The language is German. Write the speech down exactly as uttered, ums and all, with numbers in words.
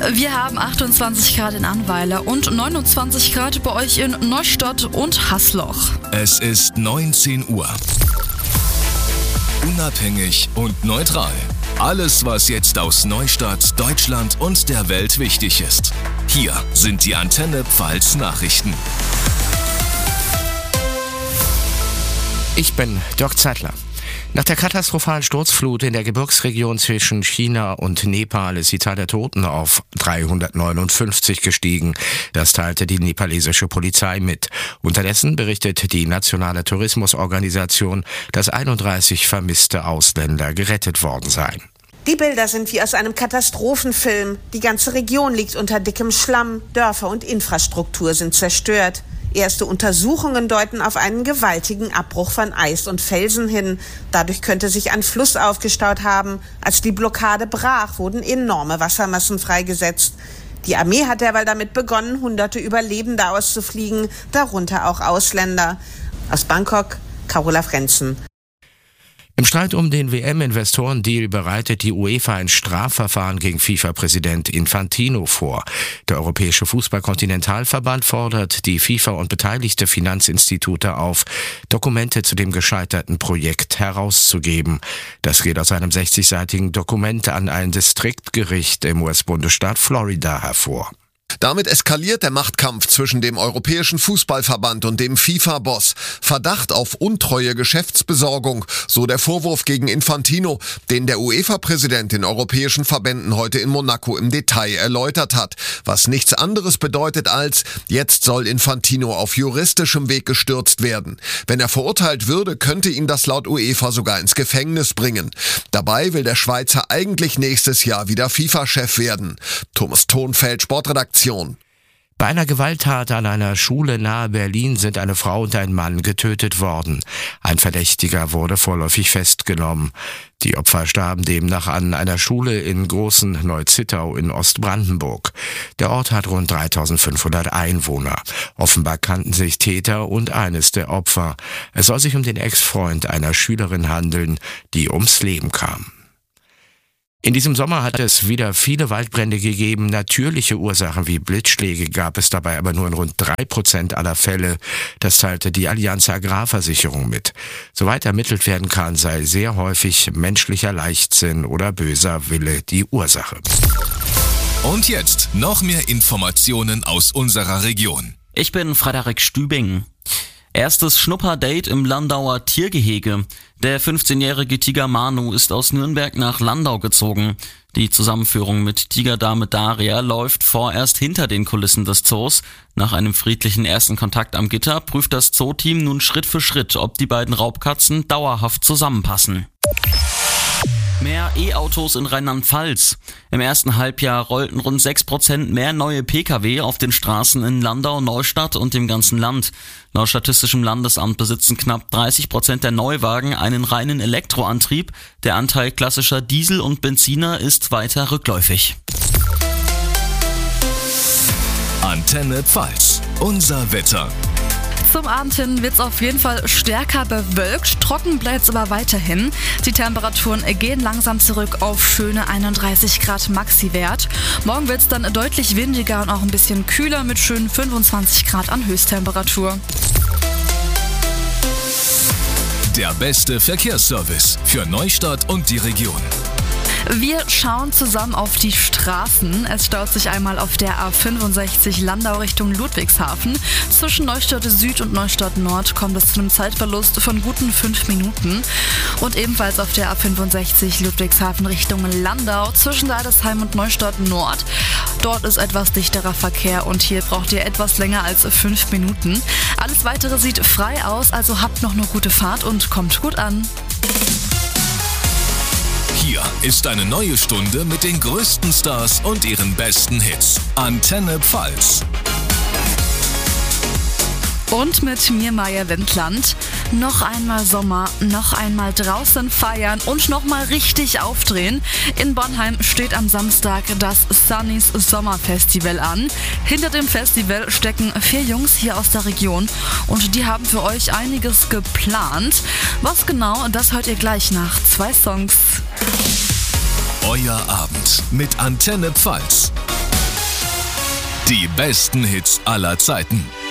Wir haben achtundzwanzig Grad in Annweiler und neunundzwanzig Grad bei euch in Neustadt und Hasloch. Es ist neunzehn Uhr. Unabhängig und neutral. Alles, was jetzt aus Neustadt, Deutschland und der Welt wichtig ist. Hier sind die Antenne Pfalz Nachrichten. Ich bin Dirk Zeitler. Nach der katastrophalen Sturzflut in der Gebirgsregion zwischen China und Nepal ist die Zahl der Toten auf dreihundertneunundfünfzig gestiegen. Das teilte die nepalesische Polizei mit. Unterdessen berichtet die nationale Tourismusorganisation, dass einunddreißig vermisste Ausländer gerettet worden seien. Die Bilder sind wie aus einem Katastrophenfilm. Die ganze Region liegt unter dickem Schlamm. Dörfer und Infrastruktur sind zerstört. Erste Untersuchungen deuten auf einen gewaltigen Abbruch von Eis und Felsen hin. Dadurch könnte sich ein Fluss aufgestaut haben. Als die Blockade brach, wurden enorme Wassermassen freigesetzt. Die Armee hat derweil damit begonnen, hunderte Überlebende auszufliegen, darunter auch Ausländer. Aus Bangkok, Carola Frenzen. Im Streit um den W M-Investoren-Deal bereitet die UEFA ein Strafverfahren gegen FIFA-Präsident Infantino vor. Der Europäische Fußball-Kontinentalverband fordert die FIFA und beteiligte Finanzinstitute auf, Dokumente zu dem gescheiterten Projekt herauszugeben. Das geht aus einem sechzigseitigen Dokument an ein Distriktgericht im U S-Bundesstaat Florida hervor. Damit eskaliert der Machtkampf zwischen dem Europäischen Fußballverband und dem FIFA-Boss. Verdacht auf untreue Geschäftsbesorgung, so der Vorwurf gegen Infantino, den der UEFA-Präsident den europäischen Verbänden heute in Monaco im Detail erläutert hat. Was nichts anderes bedeutet als, jetzt soll Infantino auf juristischem Weg gestürzt werden. Wenn er verurteilt würde, könnte ihn das laut UEFA sogar ins Gefängnis bringen. Dabei will der Schweizer eigentlich nächstes Jahr wieder FIFA-Chef werden. Thomas Thonfeld, Sportredaktion. Bei einer Gewalttat an einer Schule nahe Berlin sind eine Frau und ein Mann getötet worden. Ein Verdächtiger wurde vorläufig festgenommen. Die Opfer starben demnach an einer Schule in Großen Neuzittau in Ostbrandenburg. Der Ort hat rund dreitausendfünfhundert Einwohner. Offenbar kannten sich Täter und eines der Opfer. Es soll sich um den Ex-Freund einer Schülerin handeln, die ums Leben kam. In diesem Sommer hat es wieder viele Waldbrände gegeben. Natürliche Ursachen wie Blitzschläge gab es dabei aber nur in rund drei Prozent aller Fälle. Das teilte die Allianz Agrarversicherung mit. Soweit ermittelt werden kann, sei sehr häufig menschlicher Leichtsinn oder böser Wille die Ursache. Und jetzt noch mehr Informationen aus unserer Region. Ich bin Frederik Stübing. Erstes Schnupperdate im Landauer Tiergehege. Der fünfzehnjährige Tiger Manu ist aus Nürnberg nach Landau gezogen. Die Zusammenführung mit Tigerdame Daria läuft vorerst hinter den Kulissen des Zoos. Nach einem friedlichen ersten Kontakt am Gitter prüft das Zooteam nun Schritt für Schritt, ob die beiden Raubkatzen dauerhaft zusammenpassen. Mehr E-Autos in Rheinland-Pfalz. Im ersten Halbjahr rollten rund sechs Prozent mehr neue Pkw auf den Straßen in Landau, Neustadt und dem ganzen Land. Laut Statistischem Landesamt besitzen knapp dreißig Prozent der Neuwagen einen reinen Elektroantrieb. Der Anteil klassischer Diesel und Benziner ist weiter rückläufig. Antenne Pfalz. Unser Wetter. Zum Abend hin wird es auf jeden Fall stärker bewölkt, trocken bleibt es aber weiterhin. Die Temperaturen gehen langsam zurück auf schöne einunddreißig Grad Maxi-Wert. Morgen wird es dann deutlich windiger und auch ein bisschen kühler mit schönen fünfundzwanzig Grad an Höchsttemperatur. Der beste Verkehrsservice für Neustadt und die Region. Wir schauen zusammen auf die Straßen. Es staut sich einmal auf der A fünfundsechzig Landau Richtung Ludwigshafen. Zwischen Neustadt Süd und Neustadt Nord kommt es zu einem Zeitverlust von guten fünf Minuten. Und ebenfalls auf der A fünfundsechzig Ludwigshafen Richtung Landau zwischen Deidesheim und Neustadt Nord. Dort ist etwas dichterer Verkehr und hier braucht ihr etwas länger als fünf Minuten. Alles Weitere sieht frei aus, also habt noch eine gute Fahrt und kommt gut an. Hier ist eine neue Stunde mit den größten Stars und ihren besten Hits. Antenne Pfalz. Und mit mir, Maja Wendland. Noch einmal Sommer, noch einmal draußen feiern und noch mal richtig aufdrehen. In Bonheim steht am Samstag das Sunnys Sommerfestival an. Hinter dem Festival stecken vier Jungs hier aus der Region und die haben für euch einiges geplant. Was genau, das hört ihr gleich nach zwei Songs. Euer Abend mit Antenne Pfalz. Die besten Hits aller Zeiten.